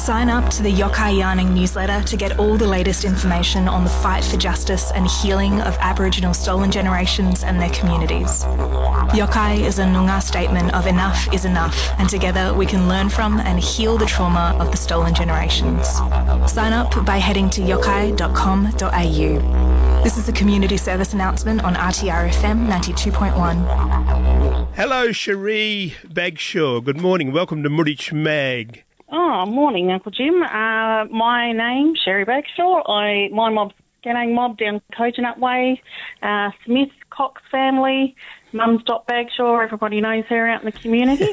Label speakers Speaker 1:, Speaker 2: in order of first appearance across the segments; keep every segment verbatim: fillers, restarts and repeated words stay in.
Speaker 1: Sign up to the Yokai Yarning newsletter to get all the latest information on the fight for justice and healing of Aboriginal stolen generations and their communities. Yokai is a Noongar statement of enough is enough, and together we can learn from and heal the trauma of the stolen generations. Sign up by heading to yokai dot com dot a u. This is a community service announcement on R T R F M ninety-two point one.
Speaker 2: Hello, Cherie Bagshaw. Good morning. Welcome to Murich Mag.
Speaker 3: Oh, morning, Uncle Jim. Uh, my name, Sherry Bagshaw. I my mob's Ganang mob down Coconut Way. Uh, Smith Cox family. Mum's Dot Bagshaw. Everybody knows her out in the community.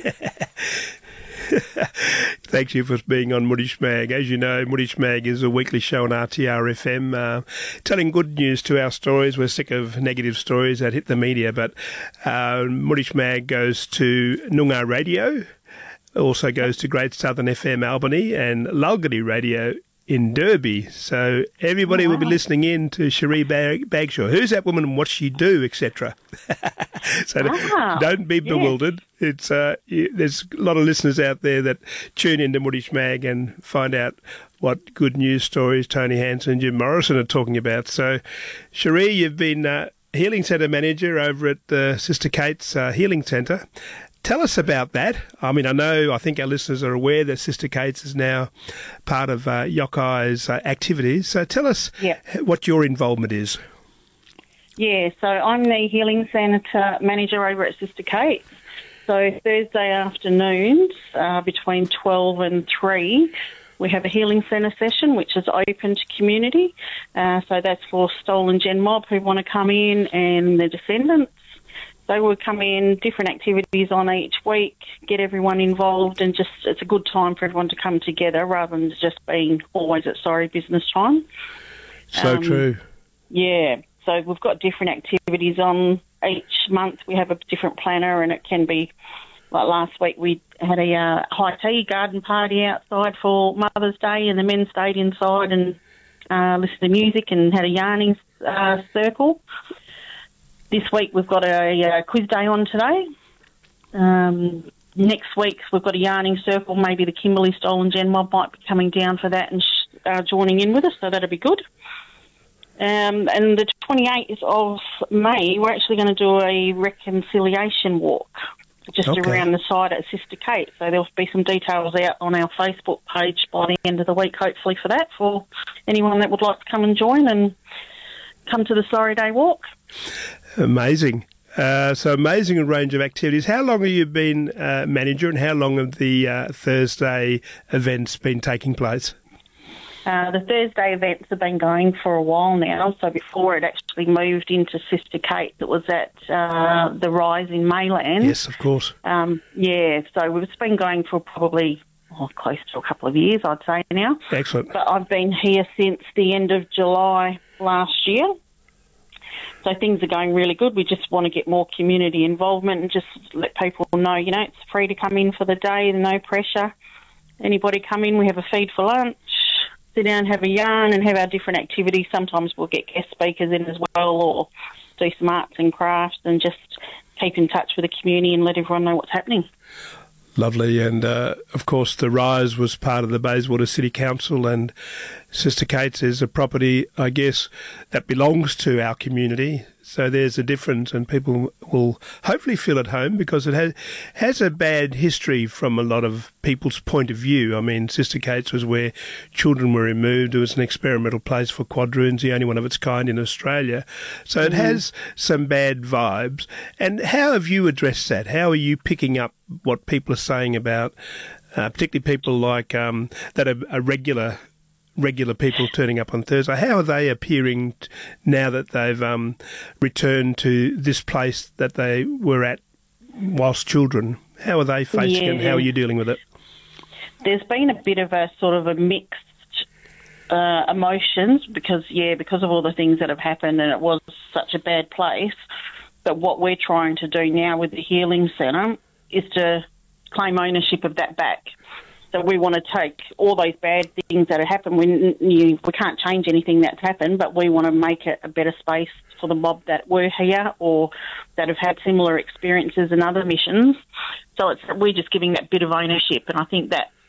Speaker 2: Thank you for being on Murich Mag. As you know, Murich Mag is a weekly show on R T R F M, uh, telling good news to our stories. We're sick of negative stories that hit the media, but uh, Murich Mag goes to Noongar Radio, also goes to Great Southern F M Albany and Lalgadi Radio in Derby. So everybody oh, wow. will be listening in to Cherie Bag- Bagshaw. Who's that woman and what's she do, et cetera. So ah, don't be bewildered. Yeah. It's uh, there's a lot of listeners out there that tune into Murich Mag and find out what good news stories Tony Hansen and Jim Morrison are talking about. So, Cherie, you've been uh, Healing Centre Manager over at uh, Sister Kate's uh, Healing Centre. Tell us about that. I mean, I know, I think our listeners are aware that Sister Kate's is now part of uh, Yokai's uh, activities. So tell us
Speaker 3: yep.
Speaker 2: what your involvement is.
Speaker 3: Yeah, so I'm the Healing Centre Manager over at Sister Kate's. So Thursday afternoons uh, between twelve and three, we have a Healing Centre session which is open to community. Uh, so that's for stolen gen mob who want to come in and their descendants. They will come in, different activities on each week, get everyone involved, and just it's a good time for everyone to come together rather than just being always at sorry business time.
Speaker 2: So um, true.
Speaker 3: Yeah. So we've got different activities on each month. We have a different planner, and it can be, like last week we had a uh, high tea garden party outside for Mother's Day, and the men stayed inside and uh, listened to music and had a yarning uh, circle. This week we've got a, a quiz day on today. Um, next week we've got a yarning circle. Maybe the Kimberley Stolen Gen Mob might be coming down for that and sh- uh, joining in with us, so that'll be good. Um, and the twenty-eighth of May, we're actually going to do a reconciliation walk just okay. around the site at Sister Kate. So there'll be some details out on our Facebook page by the end of the week, hopefully, for that, for anyone that would like to come and join and come to the Sorry Day walk.
Speaker 2: Amazing. Uh, so amazing range of activities. How long have you been uh, manager, and how long have the uh, Thursday events been taking place?
Speaker 3: Uh, the Thursday events have been going for a while now. So before it actually moved into Sister Kate, it was at uh, the Rise in Mayland.
Speaker 2: Yes, of course.
Speaker 3: Um, yeah, so it's been going for probably oh, close to a couple of years, I'd say now.
Speaker 2: Excellent.
Speaker 3: But I've been here since the end of July last year. So things are going really good. We just want to get more community involvement and just let people know, you know, it's free to come in for the day, no pressure. Anybody come in, we have a feed for lunch, sit down, have a yarn and have our different activities. Sometimes we'll get guest speakers in as well, or do some arts and crafts and just keep in touch with the community and let everyone know what's happening.
Speaker 2: Lovely. And, uh, of course, the Rise was part of the Bayswater City Council, and Sister Kate's is a property, I guess, that belongs to our community. So there's a difference, and people will hopefully feel at home because it has has a bad history from a lot of people's point of view. I mean, Sister Kate's was where children were removed. It was an experimental place for quadroons, the only one of its kind in Australia. So it mm-hmm. has some bad vibes. And how have you addressed that? How are you picking up what people are saying about, uh, particularly people like um, that are, are regular regular people turning up on Thursday? How are they appearing t- now that they've um, returned to this place that they were at whilst children? How are they facing yeah. it, and how are you dealing with it?
Speaker 3: There's been a bit of a sort of a mixed uh, emotions because, yeah, because of all the things that have happened, and it was such a bad place. But what we're trying to do now with the Healing Centre is to claim ownership of that back. So we want to take all those bad things that have happened. We, you, we can't change anything that's happened, but we want to make it a better space for the mob that were here or that have had similar experiences in other missions. So it's we're just giving that bit of ownership, and I think that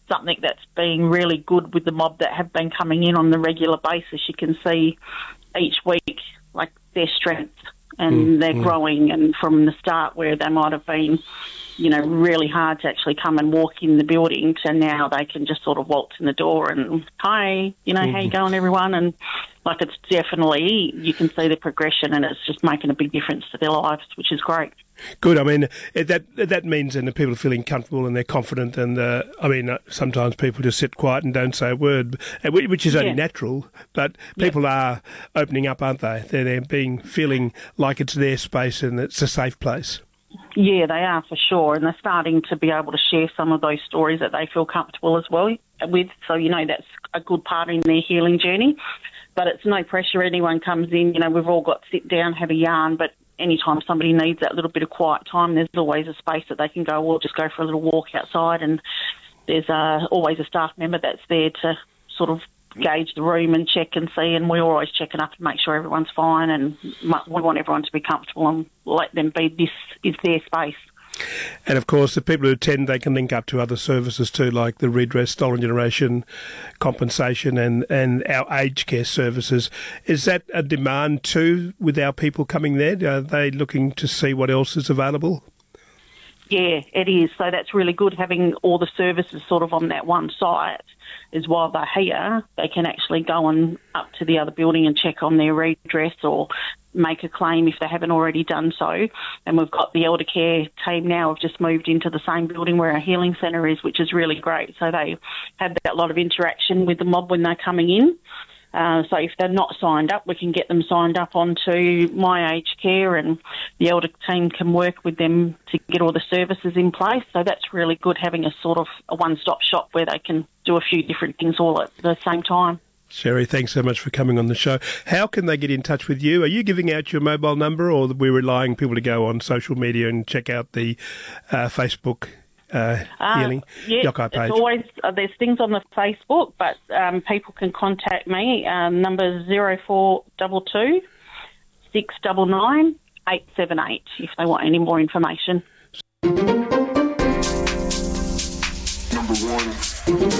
Speaker 3: something that's been really good with the mob that have been coming in on the regular basis. You can see each week, like, their strength and mm, they're mm. growing, and from the start where they might have been, you know, really hard to actually come and walk in the building, to now they can just sort of waltz in the door and, hi, you know, mm-hmm. how you going, everyone? And, like, it's definitely, you can see the progression, and it's just making a big difference to their lives, which is great.
Speaker 2: Good. I mean, that that means then that people are feeling comfortable and they're confident. And uh, I mean, uh, sometimes people just sit quiet and don't say a word, which is only yeah. natural. But people yeah. are opening up, aren't they? They're, they're being feeling like it's their space and it's a safe place.
Speaker 3: Yeah, they are for sure, and they're starting to be able to share some of those stories that they feel comfortable as well with. So, you know, that's a good part in their healing journey. But it's no pressure. Anyone comes in, you know, we've all got to sit down, have a yarn, but anytime somebody needs that little bit of quiet time, there's always a space that they can go, well, just go for a little walk outside, and there's uh, always a staff member that's there to sort of gauge the room and check and see, and we're always checking up to make sure everyone's fine, and we want everyone to be comfortable and let them be, this is their space.
Speaker 2: And of course, the people who attend, they can link up to other services too, like the redress, stolen generation, compensation, and, and our aged care services. Is that a demand too with our people coming there? Are they looking to see what else is available?
Speaker 3: Yeah, it is. So that's really good, having all the services sort of on that one site, is while they're here, they can actually go on up to the other building and check on their redress or make a claim if they haven't already done so. And we've got the elder care team now have just moved into the same building where our healing centre is, which is really great. So they have that lot of interaction with the mob when they're coming in. Uh, so if they're not signed up, we can get them signed up onto My Aged Care, and the elder team can work with them to get all the services in place. So that's really good, having a sort of a one-stop shop where they can do a few different things all at the same time.
Speaker 2: Sherry, thanks so much for coming on the show. How can they get in touch with you? Are you giving out your mobile number, or are we relying people to go on social media and check out the uh, Facebook uh,
Speaker 3: uh,
Speaker 2: healing
Speaker 3: yeah,
Speaker 2: Yokai page?
Speaker 3: It's always, uh, there's things on the Facebook, but um, people can contact me. Um, number zero four two two, six nine nine, eight seven eight if they want any more information. Number one.